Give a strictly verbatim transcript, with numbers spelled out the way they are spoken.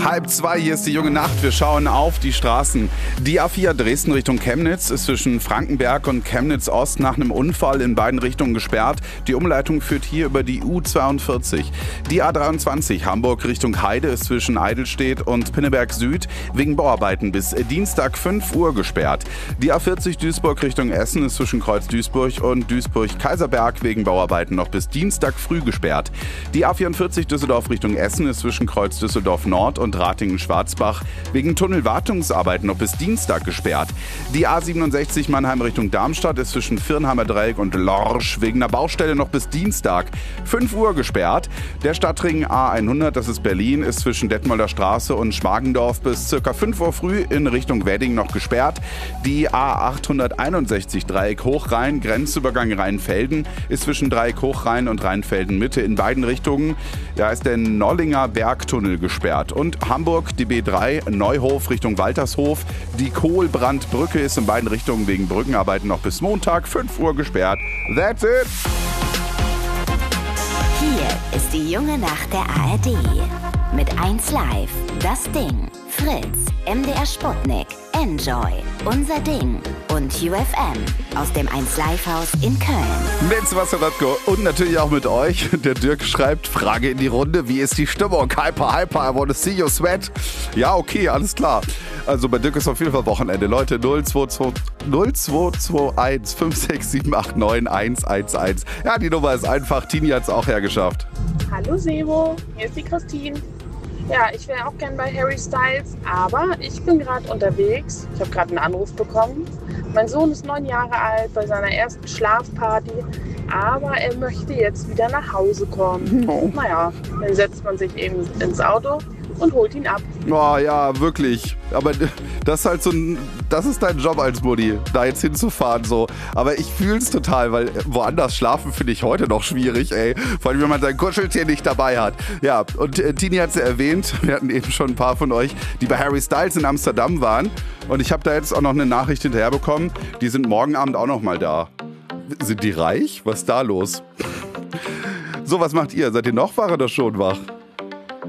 Halb zwei, hier ist die junge Nacht. Wir schauen auf die Straßen. Die A vier Dresden Richtung Chemnitz ist zwischen Frankenberg und Chemnitz Ost nach einem Unfall in beiden Richtungen gesperrt. Die Umleitung führt hier über die U zweiundvierzig. Die A dreiundzwanzig Hamburg Richtung Heide ist zwischen Eidelstedt und Pinneberg Süd wegen Bauarbeiten bis Dienstag fünf Uhr gesperrt. Die A vierzig Duisburg Richtung Essen ist zwischen Kreuz Duisburg und Duisburg-Kaiserberg wegen Bauarbeiten noch bis Dienstag früh gesperrt. Die A vierundvierzig Düsseldorf Richtung Essen ist zwischen Kreuz Düsseldorf Nord und Ratingen-Schwarzbach wegen Tunnelwartungsarbeiten noch bis Dienstag gesperrt. Die A siebenundsechzig Mannheim Richtung Darmstadt ist zwischen Firnheimer Dreieck und Lorsch wegen einer Baustelle noch bis Dienstag fünf Uhr gesperrt. Der Stadtring A hundert, das ist Berlin, ist zwischen Detmolder Straße und Schmargendorf bis ca. fünf Uhr früh in Richtung Wedding noch gesperrt. Die A achthunderteinundsechzig Dreieck Hochrhein, Grenzübergang Rheinfelden, ist zwischen Dreieck Hochrhein und Rheinfelden Mitte in beiden Richtungen. Da ist der Nollinger Bergtunnel gesperrt. Und Hamburg, die B drei, Neuhof Richtung Waltershof. Die Kohlbrandbrücke ist in beiden Richtungen wegen Brückenarbeiten noch bis Montag fünf Uhr gesperrt. That's it! Hier ist die junge Nacht der A R D. Mit eins Live, Das Ding, Fritz, M D R Sputnik, Enjoy, Unser Ding und U F M aus dem eins Live Haus in Köln. Mit Sebastian Radko und natürlich auch mit euch. Der Dirk schreibt, Frage in die Runde, wie ist die Stimmung? Hyper, hyper, I wanna see you sweat. Ja, okay, alles klar. Also bei Dirk ist auf jeden Fall Wochenende. Leute, null zwei zwei zwei eins fünf sechs sieben acht neun eins eins eins. Ja, die Nummer ist einfach. Tini hat es auch hergeschafft. Hallo Sebo, hier ist die Christine. Ja, ich wäre auch gern bei Harry Styles, aber ich bin gerade unterwegs. Ich habe gerade einen Anruf bekommen. Mein Sohn ist neun Jahre alt, bei seiner ersten Schlafparty, aber er möchte jetzt wieder nach Hause kommen. Oh. Naja, dann setzt man sich eben ins Auto und holt ihn ab. Oh ja, wirklich. Aber das ist halt so ein, das ist dein Job als Mutti, da jetzt hinzufahren so. Aber ich fühl's total, weil woanders schlafen finde ich heute noch schwierig, ey. Vor allem, wenn man sein Kuscheltier nicht dabei hat. Ja, und äh, Tini hat's ja erwähnt, wir hatten eben schon ein paar von euch, die bei Harry Styles in Amsterdam waren. Und ich habe da jetzt auch noch eine Nachricht hinterher bekommen, die sind morgen Abend auch noch mal da. Sind die reich? Was ist da los? So, was macht ihr? Seid ihr noch wach oder schon wach?